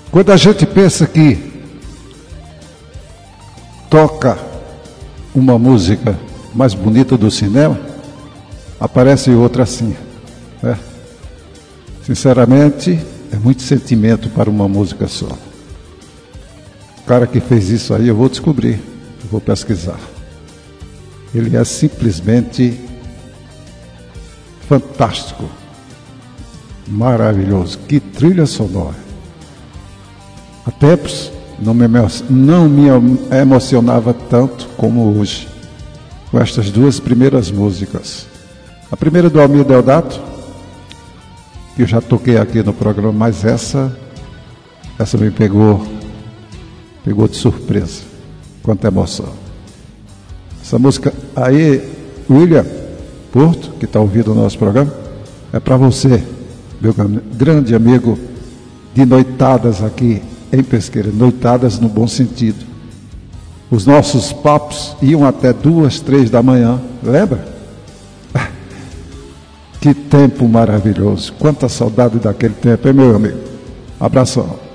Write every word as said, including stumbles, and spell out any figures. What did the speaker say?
Quando a gente pensa que toca uma música mais bonita do cinema, aparece outra assim, né? Sinceramente, é muito sentimento para uma música só. O cara que fez isso aí, eu vou descobrir, eu vou pesquisar. Ele é simplesmente fantástico, maravilhoso. Que trilha sonora! Há tempos não me, não me emocionava tanto como hoje, com estas duas primeiras músicas. A primeira do Almir Deodato, que eu já toquei aqui no programa, mas essa, essa me pegou, pegou de surpresa, quanta emoção. Essa música aí, William Porto, que está ouvindo o nosso programa, é para você, meu grande amigo de noitadas aqui em Pesqueira, noitadas no bom sentido. Os nossos papos iam até duas, três da manhã, lembra? Que tempo maravilhoso, quanta saudade daquele tempo, hein, meu amigo? Abração.